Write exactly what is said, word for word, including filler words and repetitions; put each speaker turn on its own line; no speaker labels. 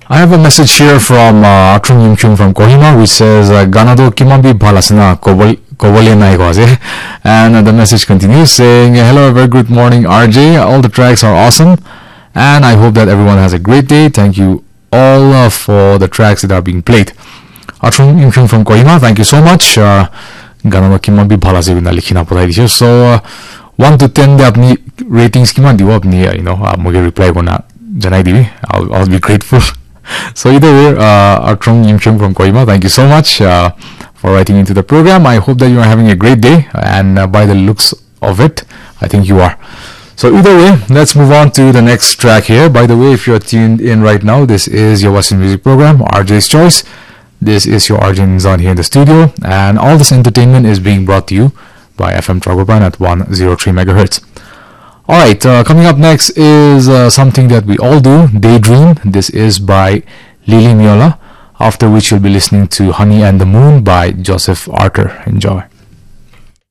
I have a message here from uh, Atrung Yimchung from Kohima, which says uh, Ganado Kimabi Balasana Kobole Naigoze. And uh, the message continues saying, hello, a very good morning, R J. All the tracks are awesome, and I hope that everyone has a great day. Thank you all uh, for the tracks that are being played. Atrung Yimchung from Kohima, thank you so much. Ganado Kimabi Balasana Likhina Podai. So uh, one to ten, the apni ratings Kiman Diwa apni, you know, Muge reply Gona Janai Divi. I'll I'll be grateful. So either way, uh, Atrung Yimchung from Kohima, thank you so much uh, for writing into the program. I hope that you are having a great day, and uh, by the looks of it, I think you are. So either way, let's move on to the next track here. By the way, if you're tuned in right now, this is your Western Music Program, R J's Choice. This is your R J Nizan here in the studio, and all this entertainment is being brought to you by F M Tragopan at one oh three megahertz. Alright, uh, coming up next is uh, something that we all do, Daydream. This is by Lily Miola, after which you'll be listening to Honey and the Moon by Joseph Arthur. Enjoy.